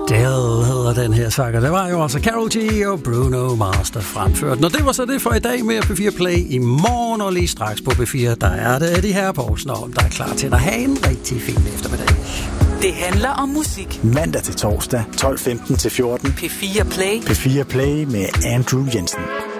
Adele hedder den her sang, og det var jo også Karol G og Bruno Mars, der fremførte. Når det var så det for i dag med P4 Play. I morgen og lige straks på P4, der er det Eddie Herpoulsen, der er klar til at have en rigtig fin eftermiddag. Det handler om musik. Mandag til torsdag, 12:15 til 14. P4 Play. P4 Play med Andrew Jensen.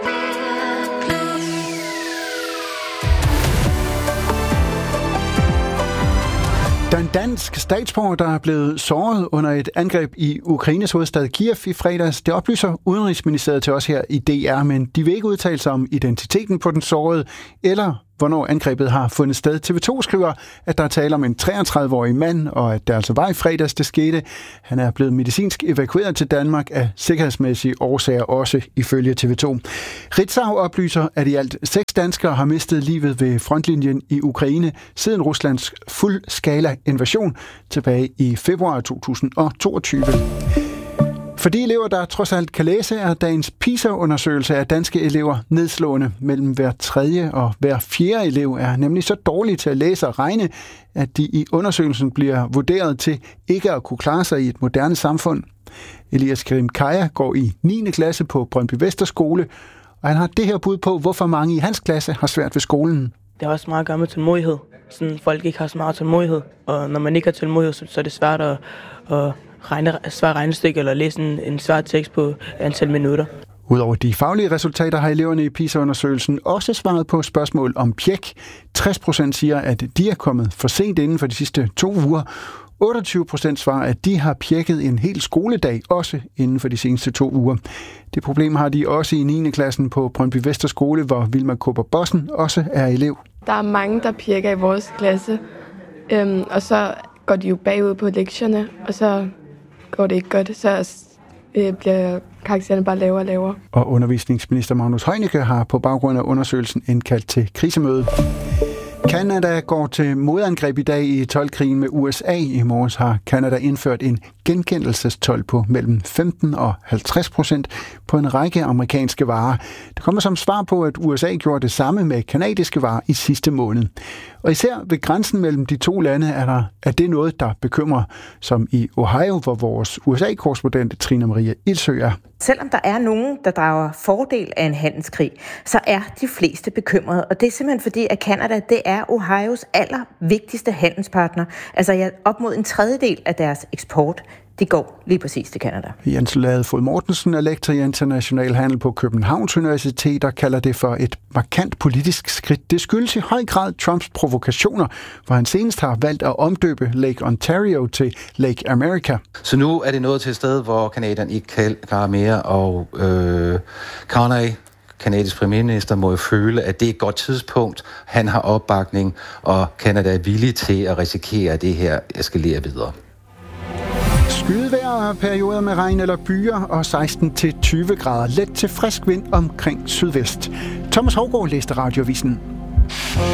Der er en dansk statsborger, der er blevet såret under et angreb i Ukraines hovedstad Kiev i fredags. Det oplyser Udenrigsministeriet til os her i DR, men de vil ikke udtale sig om identiteten på den sårede, eller hvornår angrebet har fundet sted. TV2 skriver, at der er tale om en 33-årig mand, og at det altså var i fredags, det skete. Han er blevet medicinsk evakueret til Danmark af sikkerhedsmæssige årsager, også ifølge TV2. Ritzau oplyser, at i alt 6 danskere har mistet livet ved frontlinjen i Ukraine siden Ruslands fuldskala invasion tilbage i februar 2022. For de elever, der trods alt kan læse, er dagens PISA-undersøgelse af danske elever nedslående. Mellem hver tredje og hver fjerde elev er nemlig så dårlige til at læse og regne, at de i undersøgelsen bliver vurderet til ikke at kunne klare sig i et moderne samfund. Elias Karim Kaya går i 9. klasse på Brøndby Vesterskole, og han har det her bud på, hvorfor mange i hans klasse har svært ved skolen. Det har også meget at gøre med tålmodighed. Sådan, folk ikke har så meget tålmodighed, og når man ikke har tålmodighed, så er det svært at svare regnestykke eller læse en svær tekst på antal minutter. Udover de faglige resultater har eleverne i PISA-undersøgelsen også svaret på spørgsmål om pjek. 60% siger, at de er kommet for sent inden for de sidste 2 uger. 28% svarer, at de har pjekket en hel skoledag, også inden for de seneste 2 uger. Det problem har de også i 9. klassen på Brøndby Vesterskole, hvor Vilma Kåber Bossen også er elev. Der er mange, der pjekker i vores klasse, og så går de jo bagud på lektierne, og så går det ikke godt, så bliver karaktererne bare lavere og lavere. Og undervisningsminister Magnus Heunicke har på baggrund af undersøgelsen indkaldt til krisemøde. Canada går til modangreb i dag i toldkrigen med USA. I morges har Canada indført en genkendelsestold på mellem 15% og 50% på en række amerikanske varer. Det kommer som svar på, at USA gjorde det samme med kanadiske varer i sidste måned. Og især ved grænsen mellem de 2 lande er det noget, der bekymrer, som i Ohio, hvor vores USA-korrespondent Trine Marie Ildsø er. Selvom der er nogen, der drager fordel af en handelskrig, så er de fleste bekymrede. Og det er simpelthen fordi, at Canada, det er Ohios allervigtigste handelspartner. Altså op mod en tredjedel af deres eksport, det går lige præcis til Canada. Jens Lade Fod Mortensen er lektor i international handel på Københavns Universitet og kalder det for et markant politisk skridt. Det skyldes i høj grad Trumps provokationer, hvor han senest har valgt at omdøbe Lake Ontario til Lake America. Så nu er det nået til et sted, hvor Canadierne ikke kan klare mere, og Carney, kanadisk premierminister, må jo føle, at det er et godt tidspunkt. Han har opbakning, og Canada er villig til at risikere, at det her eskalerer videre. Skydevejr og perioder med regn eller byer og 16-20 grader. Let til frisk vind omkring sydvest. Thomas Hougaard læste Radioavisen.